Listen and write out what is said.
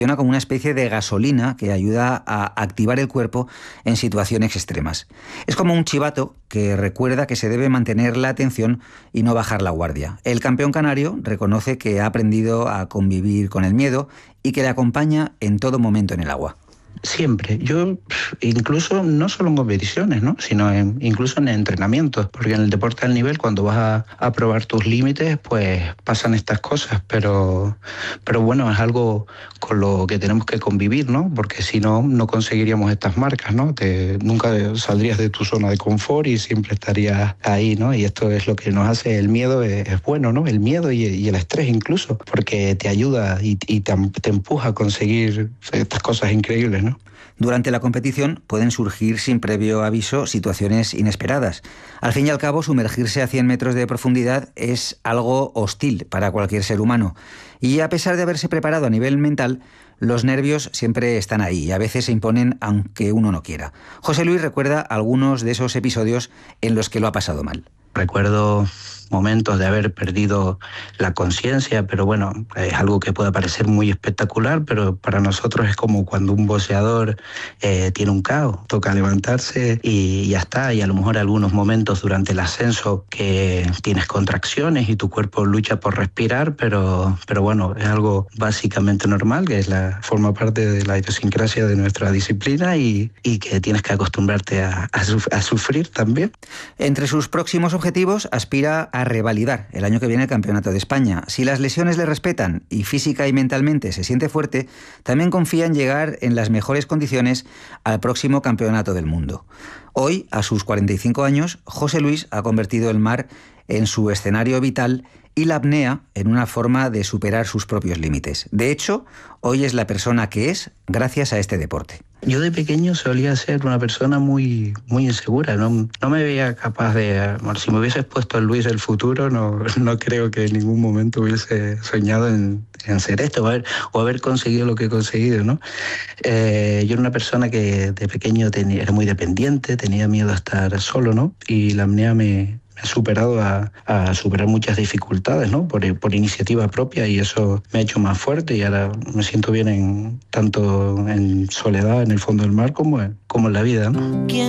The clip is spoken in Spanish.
Funciona como una especie de gasolina que ayuda a activar el cuerpo en situaciones extremas. Es como un chivato que recuerda que se debe mantener la atención y no bajar la guardia. El campeón canario reconoce que ha aprendido a convivir con el miedo y que le acompaña en todo momento en el agua. Siempre. Yo incluso no solo en competiciones, ¿no? Sino incluso en entrenamientos, porque en el deporte al nivel, cuando vas a probar tus límites, pues pasan estas cosas, pero bueno, es algo con lo que tenemos que convivir, ¿no? Porque si no, no conseguiríamos estas marcas, ¿no? Nunca saldrías de tu zona de confort y siempre estarías ahí, ¿no? Y esto es lo que nos hace el miedo, es bueno, ¿no? El miedo y el estrés incluso, porque te ayuda y te empuja a conseguir estas cosas increíbles, ¿no? Durante la competición pueden surgir sin previo aviso situaciones inesperadas. Al fin y al cabo, sumergirse a 100 metros de profundidad es algo hostil para cualquier ser humano. Y a pesar de haberse preparado a nivel mental, los nervios siempre están ahí y a veces se imponen aunque uno no quiera. José Luis recuerda algunos de esos episodios en los que lo ha pasado mal. Recuerdo momentos de haber perdido la conciencia, pero bueno, es algo que puede parecer muy espectacular, pero para nosotros es como cuando un boxeador tiene un KO, toca levantarse y ya está, y a lo mejor algunos momentos durante el ascenso que tienes contracciones y tu cuerpo lucha por respirar, pero bueno, es algo básicamente normal, que forma parte de la idiosincrasia de nuestra disciplina y que tienes que acostumbrarte a sufrir también. Entre sus próximos objetivos aspira a revalidar el año que viene el Campeonato de España. Si las lesiones le respetan y física y mentalmente se siente fuerte, también confía en llegar en las mejores condiciones al próximo Campeonato del Mundo. Hoy, a sus 45 años, José Luis ha convertido el mar en su escenario vital y la apnea en una forma de superar sus propios límites. De hecho, hoy es la persona que es gracias a este deporte. Yo de pequeño solía ser una persona muy insegura, no me veía capaz de... Bueno, si me hubieses puesto el Luis del futuro, no creo que en ningún momento hubiese soñado en ser esto o haber conseguido lo que he conseguido, ¿no? Yo era una persona que de pequeño era muy dependiente, tenía miedo a estar solo, ¿no? Y la apnea me ha superado a superar muchas dificultades, ¿no? Por iniciativa propia, y eso me ha hecho más fuerte y ahora me siento bien tanto en soledad en el fondo del mar como en la vida, ¿no?